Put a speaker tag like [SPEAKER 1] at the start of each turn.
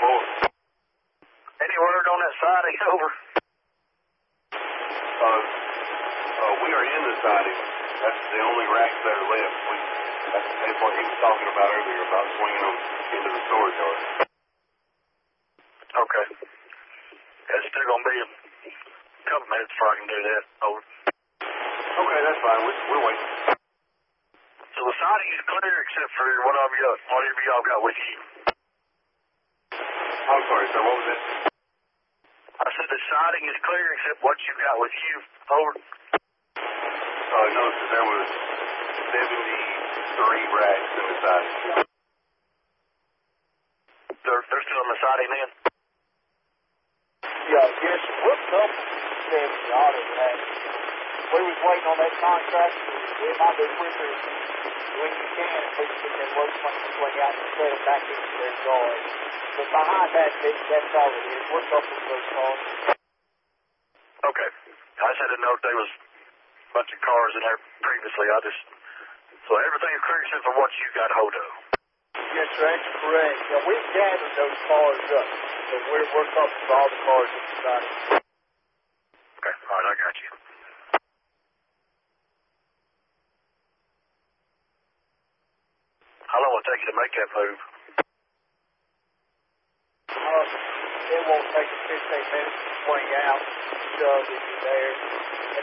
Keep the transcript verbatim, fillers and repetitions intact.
[SPEAKER 1] more.
[SPEAKER 2] Any word on that siding? Over.
[SPEAKER 1] Uh, uh, we are in the siding. That's the only racks that are left. We, that's, that's what he was talking about earlier, about swinging them into the storage yard.
[SPEAKER 2] Okay. It's still going to be a couple minutes before I can do that. Over.
[SPEAKER 1] Okay, that's fine. We're, we're waiting.
[SPEAKER 2] So the siding is clear except for whatever y'all, whatever y'all got with you.
[SPEAKER 1] I'm sorry, sir. What was that?
[SPEAKER 2] I said the siding is clear except what you got with you. Over.
[SPEAKER 1] Uh, no, sir. There was seventy-three racks in the siding.
[SPEAKER 2] They're, they're still on the siding then?
[SPEAKER 3] Yeah, yes, we're couple seventy odd of that. We was waiting on that contract. It might be quicker when you can if we can get that work plan swing out and set it back into their yard. But behind that, that that's all it is. We're couple of those cars.
[SPEAKER 2] Okay. I just had to know if there was a bunch of cars in there previously. I just, so everything is clear except for what you got hold of.
[SPEAKER 3] Yes, sir, that's correct. Yeah, we've gathered those cars up. So we're, we're couple of all the cars in the siding.
[SPEAKER 2] Okay, all right, I got you. How long will it take you to make that move?
[SPEAKER 3] Uh, it won't take us fifteen minutes to swing out, shove if you're there.